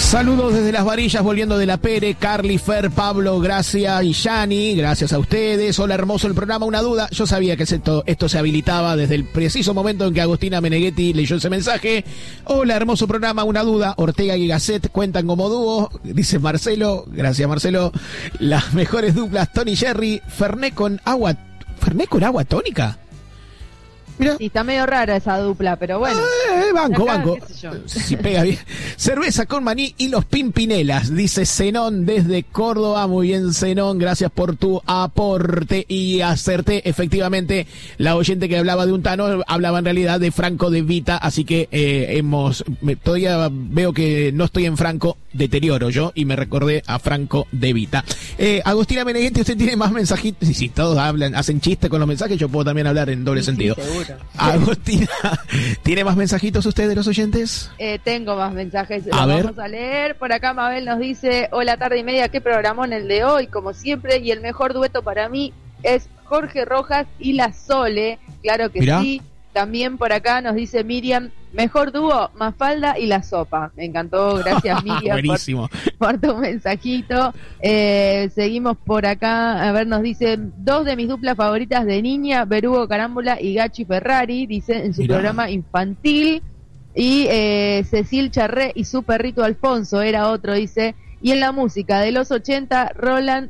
Saludos desde Las Varillas, volviendo de la Pere, Carly, Fer, Pablo, Gracia y Yani, gracias a ustedes. Hola, hermoso el programa, una duda. Yo sabía que esto se habilitaba desde el preciso momento en que Agostina Meneghetti leyó ese mensaje. Hola, hermoso programa, una duda. Ortega y Gasset cuentan como dúo, dice Marcelo, gracias Marcelo. Las mejores duplas, Tony Jerry, Fernet con agua tónica. Mirá. Sí, está medio rara esa dupla, pero bueno. Banco. Si pega bien. Cerveza con maní y los Pimpinelas, dice Zenón desde Córdoba. Muy bien, Zenón, gracias por tu aporte. Y acerté, efectivamente, la oyente que hablaba de un Tano hablaba en realidad de Franco De Vita, así que todavía veo que no estoy en Franco, deterioro yo, y me recordé a Franco De Vita. Agostina Meneghetti, usted tiene más mensajitos. Sí, todos hacen chiste con los mensajes, yo puedo también hablar en doble sentido. Seguro. Agostina, ¿tiene más mensajitos usted de los oyentes? Tengo más mensajes, A ver. Vamos a leer. Por acá Mabel nos dice: hola, tarde y media, qué programón el de hoy, como siempre, y el mejor dueto para mí es Jorge Rojas y La Sole. Claro que Mirá. Sí. También por acá nos dice Miriam: mejor dúo, Mafalda y La Sopa. Me encantó, gracias Miriam por tu mensajito. Seguimos por acá, a ver, nos dice: dos de mis duplas favoritas de niña, Berugo Carámbula y Gachi Ferrari, dice en su programa infantil. Y Cecil Charré y su perrito Alfonso era otro, dice. Y en la música de los 80, Roland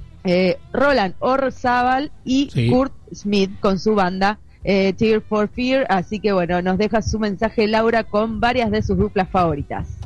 Orzábal y sí. Kurt Smith con su banda Tear for Fear. Así que bueno, nos deja su mensaje Laura con varias de sus duplas favoritas.